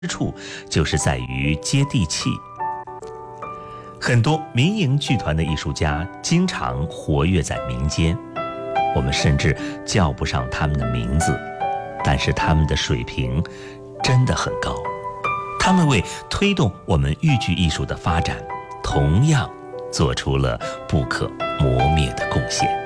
之处就是在于接地气。很多民营剧团的艺术家经常活跃在民间，我们甚至叫不上他们的名字，但是他们的水平真的很高。他们为推动我们豫剧艺术的发展，同样做出了不可磨灭的贡献。